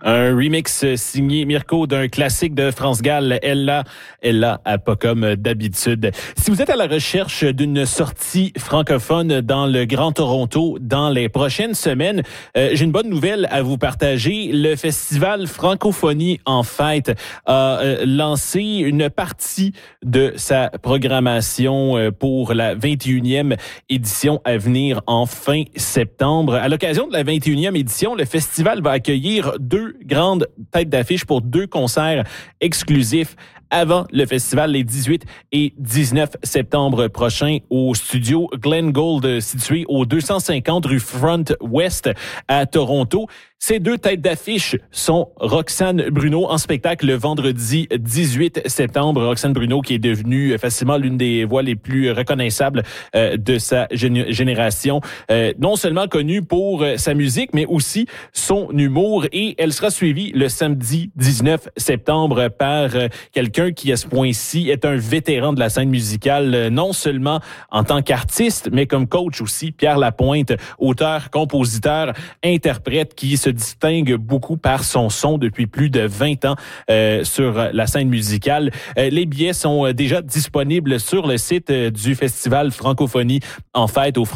Un remix signé Mirko d'un classique de France Gall, Ella pas comme d'habitude. Si vous êtes à la recherche d'une sortie francophone dans le Grand Toronto dans les prochaines semaines, j'ai une bonne nouvelle à vous partager. Le Festival Francophonie en Fête a lancé une partie de sa programmation pour la 21e édition à venir en fin septembre. À l'occasion de la 21e édition, le festival va accueillir 2 grandes têtes d'affiche pour 2 concerts exclusifs avant le festival les 18 et 19 septembre prochains au studio Glen Gold situé au 250 rue Front West à Toronto. Ces 2 têtes d'affiche sont Roxane Bruno en spectacle le vendredi 18 septembre. Roxane Bruno qui est devenue facilement l'une des voix les plus reconnaissables de sa génération. Non seulement connue pour sa musique, mais aussi son humour. Et elle sera suivie le samedi 19 septembre par quelqu'un qui, à ce point-ci, est un vétéran de la scène musicale, non seulement en tant qu'artiste, mais comme coach aussi. Pierre Lapointe, auteur, compositeur, interprète qui se distingue beaucoup par son son depuis plus de 20 ans sur la scène musicale. Les billets sont déjà disponibles sur le site du Festival Francophonie en Fête au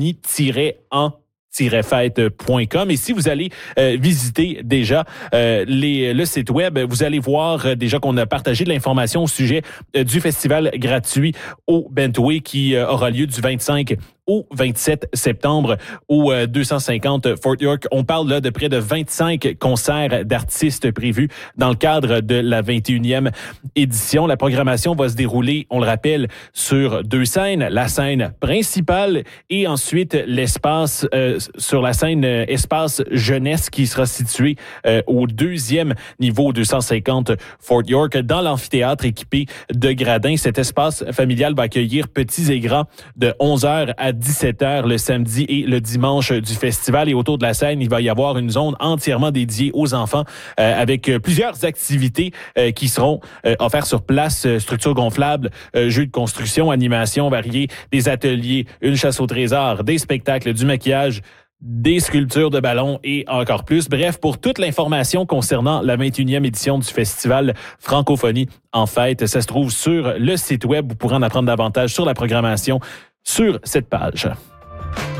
francophonie-en-fête.com. Et si vous allez visiter déjà le site web, vous allez voir déjà qu'on a partagé de l'information au sujet du festival gratuit au Bentway qui aura lieu du 25 au 27 septembre au 250 Fort York. On parle là de près de 25 concerts d'artistes prévus dans le cadre de la 21e édition. La programmation va se dérouler, on le rappelle, sur 2 scènes. La scène principale et ensuite l'espace sur la scène espace jeunesse qui sera situé au 2e niveau 250 Fort York dans l'amphithéâtre équipé de gradins. Cet espace familial va accueillir petits et grands de 11h à 17h le samedi et le dimanche du festival. Et autour de la scène, il va y avoir une zone entièrement dédiée aux enfants avec plusieurs activités qui seront offertes sur place. Structures gonflables, jeux de construction, animations variées, des ateliers, une chasse au trésor, des spectacles, du maquillage, des sculptures de ballons et encore plus. Bref, pour toute l'information concernant la 21e édition du Festival Francophonie en Fête, ça se trouve sur le site web. Vous pourrez en apprendre davantage sur la programmation sur cette page.